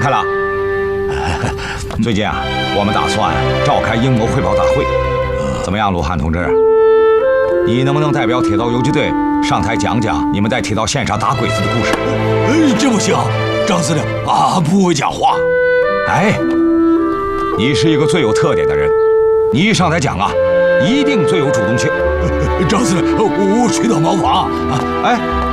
开了。最近啊，我们打算召开阴谋汇报大会，怎么样，鲁汉同志？你能不能代表铁道游击队上台讲讲你们在铁道线上打鬼子的故事？ 这不行，张司令啊，不会讲话。 哎，你是一个最有特点的人，你一上台讲啊，一定最有主动性。 张司令，我去趟茅房。 哎。